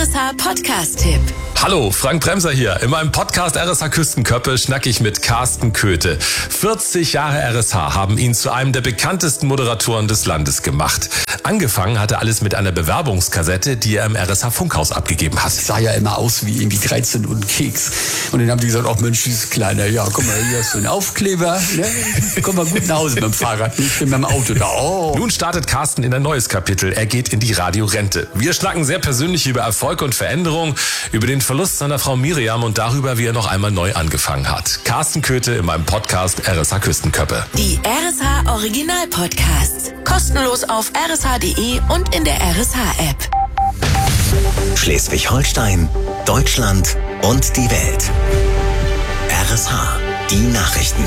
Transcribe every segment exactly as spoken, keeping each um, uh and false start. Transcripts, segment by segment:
S H Podcast-Tipp. Hallo, Frank Bremser hier. In meinem Podcast R S H Küstenköppe schnack ich mit Carsten Köthe. vierzig Jahre R S H haben ihn zu einem der bekanntesten Moderatoren des Landes gemacht. Angefangen hatte alles mit einer Bewerbungskassette, die er im R S H Funkhaus abgegeben hat. Sah ja immer aus wie irgendwie dreizehn und ein Keks. Und dann haben die gesagt, ach Mensch, dieses Kleine, ja, guck mal, hier hast du einen Aufkleber. Ne? Komm mal gut nach Hause mit dem Fahrrad, nicht mit dem Auto da. Oh. Nun startet Carsten in ein neues Kapitel. Er geht in die Radiorente. Wir schnacken sehr persönlich über Erfolg und Veränderung, über den Verlust seiner Frau Miriam und darüber, wie er noch einmal neu angefangen hat. Carsten Köthe in meinem Podcast R S H Küstenköppe. Die R S H Original Podcasts. Kostenlos auf r s h punkt d e und in der R S H-App. Schleswig-Holstein, Deutschland und die Welt. R S H, die Nachrichten.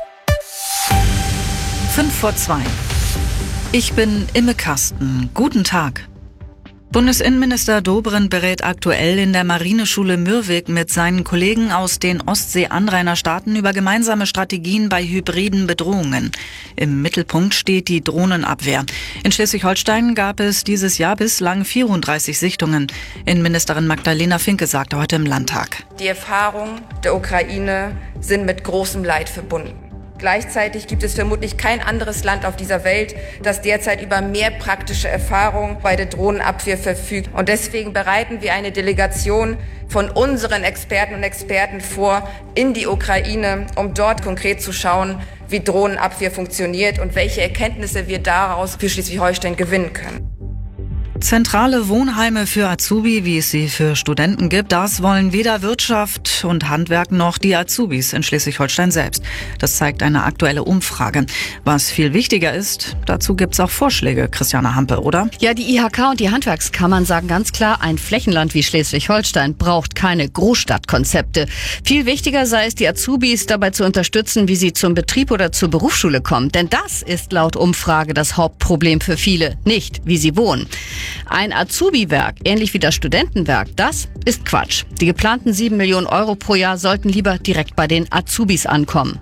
Fünf vor zwei. Ich bin Imme Kasten. Guten Tag. Bundesinnenminister Dobrindt berät aktuell in der Marineschule Mürwik mit seinen Kollegen aus den Ostsee-Anrainerstaaten über gemeinsame Strategien bei hybriden Bedrohungen. Im Mittelpunkt steht die Drohnenabwehr. In Schleswig-Holstein gab es dieses Jahr bislang vierunddreißig Sichtungen. Innenministerin Magdalena Finke sagte heute im Landtag: Die Erfahrungen der Ukraine sind mit großem Leid verbunden. Gleichzeitig gibt es vermutlich kein anderes Land auf dieser Welt, das derzeit über mehr praktische Erfahrung bei der Drohnenabwehr verfügt. Und deswegen bereiten wir eine Delegation von unseren Experten und Experten vor in die Ukraine, um dort konkret zu schauen, wie Drohnenabwehr funktioniert und welche Erkenntnisse wir daraus für Schleswig-Holstein gewinnen können. Zentrale Wohnheime für Azubi, wie es sie für Studenten gibt, das wollen weder Wirtschaft und Handwerk noch die Azubis in Schleswig-Holstein selbst. Das zeigt eine aktuelle Umfrage. Was viel wichtiger ist, dazu gibt's auch Vorschläge, Christiane Hampe, oder? Ja, die I H K und die Handwerkskammern sagen ganz klar, ein Flächenland wie Schleswig-Holstein braucht keine Großstadtkonzepte. Viel wichtiger sei es, die Azubis dabei zu unterstützen, wie sie zum Betrieb oder zur Berufsschule kommen. Denn das ist laut Umfrage das Hauptproblem für viele, nicht wie sie wohnen. Ein Azubi-Werk, ähnlich wie das Studentenwerk, das ist Quatsch. Die geplanten sieben Millionen Euro pro Jahr sollten lieber direkt bei den Azubis ankommen.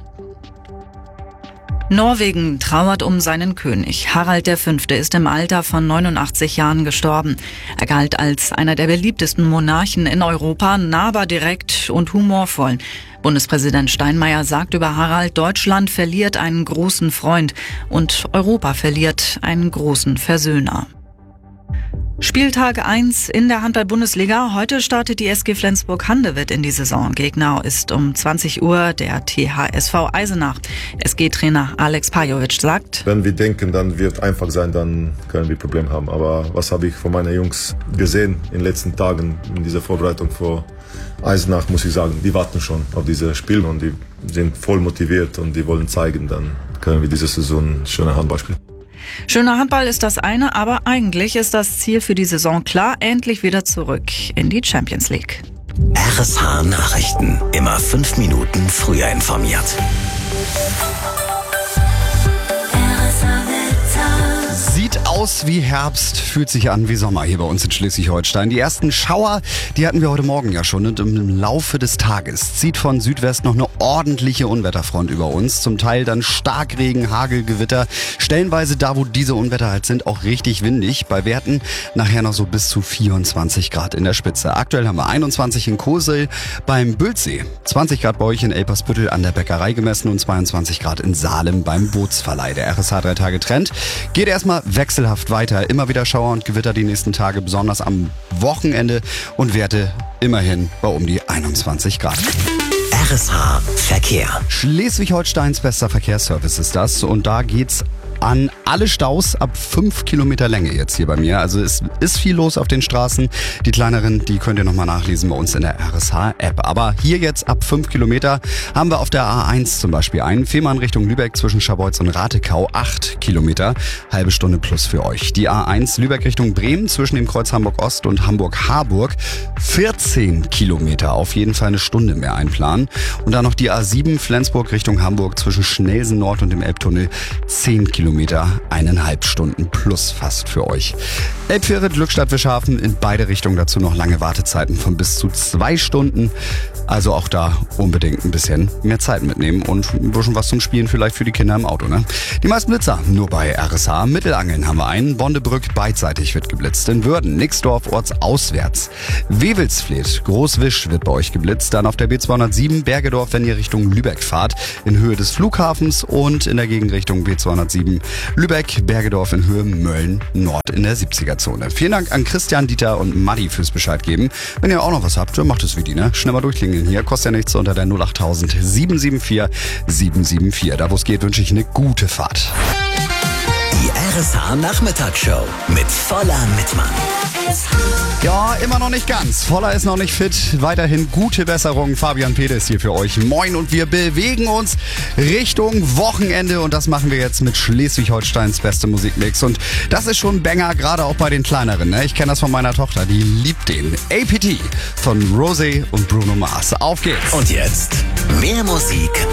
Norwegen trauert um seinen König. Harald der Fünfte ist im Alter von neunundachtzig Jahren gestorben. Er galt als einer der beliebtesten Monarchen in Europa, nahbar, direkt und humorvoll. Bundespräsident Steinmeier sagt über Harald, Deutschland verliert einen großen Freund und Europa verliert einen großen Versöhner. Spieltag eins in der Handball-Bundesliga. Heute startet die S G Flensburg-Handewitt in die Saison. Gegner ist um zwanzig Uhr der T H S V Eisenach. S G-Trainer Alex Pajovic sagt: Wenn wir denken, dann wird einfach sein, dann können wir Probleme haben. Aber was habe ich von meinen Jungs gesehen in den letzten Tagen in dieser Vorbereitung vor Eisenach, muss ich sagen, die warten schon auf dieses Spiel und die sind voll motiviert und die wollen zeigen, dann können wir diese Saison schöne Handball spielen. Schöner Handball ist das eine, aber eigentlich ist das Ziel für die Saison klar: endlich wieder zurück in die Champions League. R S H Nachrichten. Immer fünf Minuten früher informiert. Sieht aus wie Herbst, fühlt sich an wie Sommer hier bei uns in Schleswig-Holstein. Die ersten Schauer, die hatten wir heute Morgen ja schon und im Laufe des Tages zieht von Südwest noch eine ordentliche Unwetterfront über uns. Zum Teil dann Starkregen, Hagel, Gewitter. Stellenweise da, wo diese Unwetter halt sind, auch richtig windig. Bei Werten nachher noch so bis zu vierundzwanzig Grad in der Spitze. Aktuell haben wir einundzwanzig in Kosel beim Büldsee, zwanzig Grad bei euch in Elpersbüttel an der Bäckerei gemessen und zweiundzwanzig Grad in Salem beim Bootsverleih. Der R S H drei Tage Trend geht erstmal wechselhaft weiter. Immer wieder Schauer und Gewitter die nächsten Tage, besonders am Wochenende, und Werte immerhin bei um die einundzwanzig Grad. R S H Verkehr. Schleswig-Holsteins bester Verkehrsservice ist das und da geht's an alle Staus ab fünf Kilometer Länge jetzt hier bei mir. Also es ist viel los auf den Straßen. Die kleineren, die könnt ihr nochmal nachlesen bei uns in der R S H-App. Aber hier jetzt ab fünf Kilometer haben wir auf der A eins zum Beispiel einen. Fehmarn Richtung Lübeck zwischen Scharbeutz und Ratekau acht Kilometer. Halbe Stunde plus für euch. Die A eins Lübeck Richtung Bremen zwischen dem Kreuz Hamburg-Ost und Hamburg-Harburg vierzehn Kilometer. Auf jeden Fall eine Stunde mehr einplanen. Und dann noch die A sieben Flensburg Richtung Hamburg zwischen Schnelsen Nord und dem Elbtunnel zehn Kilometer. Kilometer, eineinhalb Stunden plus fast für euch. Elbfähre Glückstadt-Wischhafen, in beide Richtungen dazu noch lange Wartezeiten von bis zu zwei Stunden. Also auch da unbedingt ein bisschen mehr Zeit mitnehmen und ein bisschen was zum Spielen vielleicht für die Kinder im Auto, ne? Die meisten Blitzer nur bei R S H. Mittelangeln haben wir einen. Bondebrück beidseitig wird geblitzt. In Würden, Nixdorf ortsauswärts. Wewelsfleth, Großwisch wird bei euch geblitzt. Dann auf der B zweihundertsieben Bergedorf, wenn ihr Richtung Lübeck fahrt, in Höhe des Flughafens und in der Gegenrichtung B zweihundertsieben Lübeck, Bergedorf in Höhe Mölln Nord in der siebziger-Zone. Vielen Dank an Christian, Dieter und Maddi fürs Bescheid geben. Wenn ihr auch noch was habt, dann macht es wie die, ne? Schnell mal durchklingeln hier. Kostet ja nichts unter der null acht null null sieben sieben vier sieben sieben vier. Da wo es geht, wünsche ich eine gute Fahrt. Die R S H Nachmittagsshow mit Voller Mittmann. Ja, immer noch nicht ganz. Voller ist noch nicht fit. Weiterhin gute Besserung. Fabian Peter ist hier für euch. Moin, und wir bewegen uns Richtung Wochenende und das machen wir jetzt mit Schleswig-Holsteins beste Musikmix. Und das ist schon ein Banger, gerade auch bei den kleineren. Ne? Ich kenne das von meiner Tochter, die liebt den. A P T von Rosé und Bruno Mars. Auf geht's. Und jetzt mehr Musik